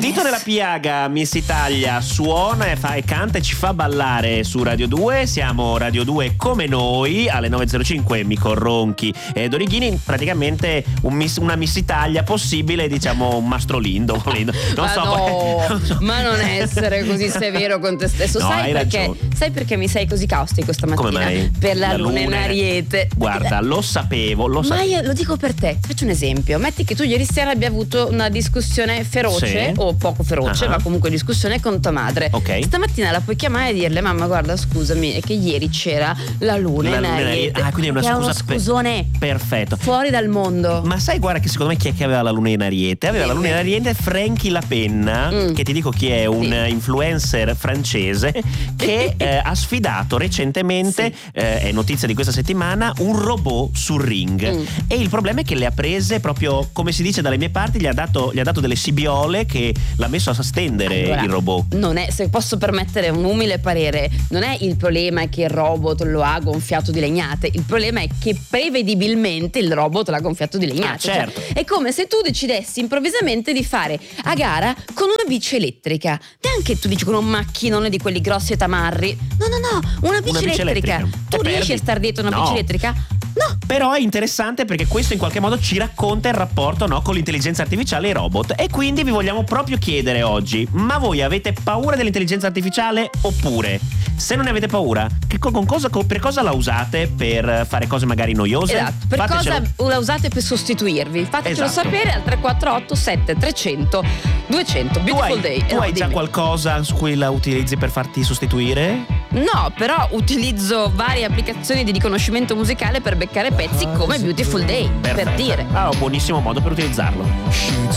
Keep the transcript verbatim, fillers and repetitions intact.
Dito nella piaga, Miss Italia suona e fa e canta e ci fa ballare su Radio due. Siamo Radio due come noi. Alle nove e zero cinque Mico Ronchi e Dorighini. Praticamente un miss, una Miss Italia possibile, diciamo un Mastrolindo volendo. Non ma so, no, non so. Ma non essere così severo con te stesso. No, sai, hai perché, ragione. sai perché mi sei così caustico stamattina? Come mai? Per la, La luna in luna- Ariete. Guarda, lo sapevo, lo Ma sapevo. io lo dico per te, ti faccio un esempio. Metti che tu ieri sera abbia avuto una discussione feroce, Sì. o poco feroce, Ah. ma comunque discussione con tua madre. Ok. Stamattina la puoi chiamare e dirle: mamma, guarda, scusami, è che ieri c'era la luna La in luna in Ariete. Ariete. Ah, quindi è una Che scusa uno pe- scusone Perfetto. fuori dal mondo. Ma sai, guarda che secondo me chi è che aveva la luna in Ariete? Aveva la luna in Ariete Frankie La Penna, Mm. che ti dico chi è, un Sì. influencer francese che eh, ha sfidato recentemente, Sì. eh, è notizia di questa settimana, un robot sul ring. Mm. E il problema è che le ha prese proprio, come si dice dalle mie parti, gli ha dato, gli ha dato delle sibiole che l'ha messo a stendere Allora, il robot. Non è, se posso permettere un umile parere, non è il problema che il robot lo ha gonfiato di legnate, il problema è che prevedibilmente il robot l'ha gonfiato di legnate. Ah, certo. Cioè, è come se tu decidessi improvvisamente di fare a gara con una bici elettrica. Neanche tu dici con un macchinone di quelli grossi e tamarri. No, no, no, una bici, Una bici elettrica. elettrica. Tu E riesci perdi. a star dietro una No. bici elettrica? No. Però è interessante perché questo in qualche modo ci racconta il rapporto, no, con l'intelligenza artificiale e i robot. E quindi vi vogliamo proprio chiedere oggi: ma voi avete paura dell'intelligenza artificiale oppure? Se non ne avete paura, che co- con cosa, co- per cosa la usate? Per fare cose magari noiose? Esatto, per Fatecelo- cosa la usate per sostituirvi? Fatecelo Esatto. sapere al tre quattro otto sette trecento duecento. Tu Beautiful hai, day. tu Eh, no, hai già dimmi. qualcosa su cui la utilizzi per farti sostituire? No, però utilizzo varie applicazioni di riconoscimento musicale per beccare pezzi come Beautiful Day, per Perfetto. dire. Ah, un buonissimo modo per utilizzarlo.